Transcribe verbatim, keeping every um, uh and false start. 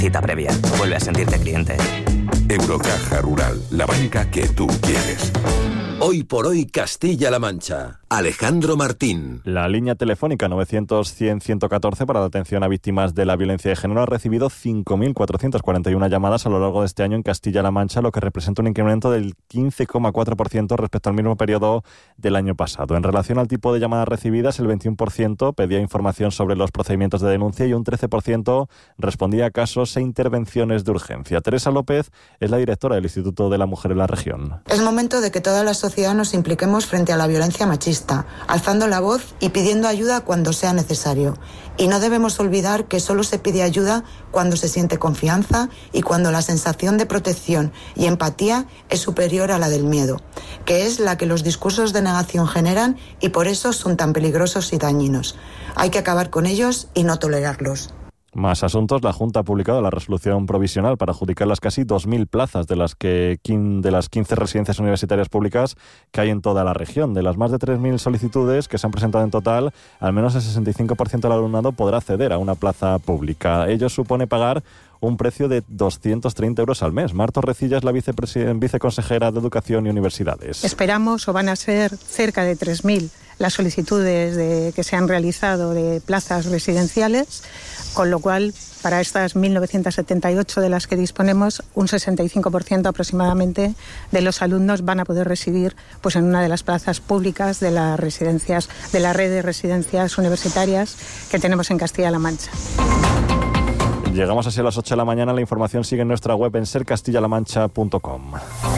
Cita previa. Vuelve a sentirte cliente. Eurocaja Rural, la banca que tú quieres. Hoy por hoy Castilla-La Mancha. Alejandro Martín. La línea telefónica novecientos cien ciento catorce para la atención a víctimas de la violencia de género ha recibido cinco mil cuatrocientas cuarenta y una llamadas a lo largo de este año en Castilla-La Mancha, lo que representa un incremento del quince coma cuatro por ciento respecto al mismo periodo del año pasado. En relación al tipo de llamadas recibidas, el veintiuno por ciento pedía información sobre los procedimientos de denuncia y un trece por ciento respondía a casos e intervenciones de urgencia. Teresa López es la directora del Instituto de la Mujer en la región. Es momento de que toda la sociedad nos impliquemos frente a la violencia machista, alzando la voz y pidiendo ayuda cuando sea necesario. Y no debemos olvidar que solo se pide ayuda cuando se siente confianza y cuando la sensación de protección y empatía es superior a la del miedo, que es la que los discursos de negación generan y por eso son tan peligrosos y dañinos. Hay que acabar con ellos y no tolerarlos. Más asuntos. La Junta ha publicado la resolución provisional para adjudicar las casi dos mil plazas de las que de las quince residencias universitarias públicas que hay en toda la región. De las más de tres mil solicitudes que se han presentado en total, al menos el sesenta y cinco por ciento del alumnado podrá acceder a una plaza pública. Ello supone pagar un precio de doscientos treinta euros al mes. Marta Recilla es la viceconsejera de Educación y Universidades. Esperamos, o van a ser cerca de tres mil las solicitudes de, que se han realizado de plazas residenciales, con lo cual, para estas mil novecientas setenta y ocho de las que disponemos, un sesenta y cinco por ciento aproximadamente de los alumnos van a poder residir pues, en una de las plazas públicas de las residencias, de la red de residencias universitarias que tenemos en Castilla-La Mancha. Llegamos así a las ocho de la mañana. La información sigue en nuestra web en ser castilla la mancha punto com.